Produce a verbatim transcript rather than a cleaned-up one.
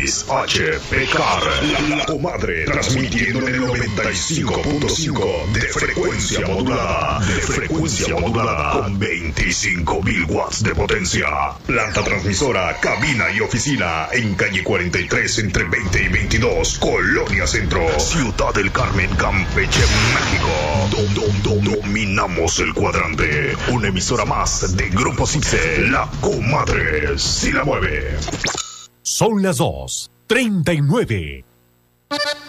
Luis H. Pecar, la, la comadre, transmitiendo en el noventa y cinco punto cinco de frecuencia modulada, de frecuencia modulada, con veinticinco mil watts de potencia. Planta transmisora, cabina y oficina en calle cuarenta y tres entre veinte y veintidós, Colonia Centro, Ciudad del Carmen, Campeche, México. Dom, dom, dom, dominamos el cuadrante. Una emisora más de Grupo Cipse, la comadre si la mueve. Son las dos, treinta y nueve.